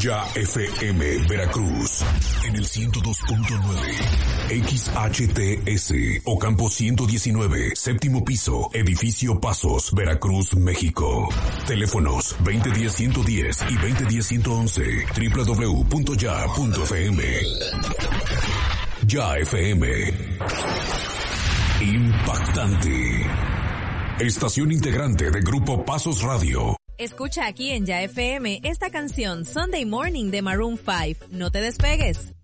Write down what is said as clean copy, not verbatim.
Ya FM Veracruz en el 102.9, XHTS Ocampo 119, séptimo piso, edificio Pasos, Veracruz, México. Teléfonos 2010-110 y 2010-111, www.ya.fm. Ya FM. Impactante. Estación integrante de Grupo Pasos Radio. Escucha aquí en Ya FM esta canción Sunday Morning de Maroon 5. No te despegues.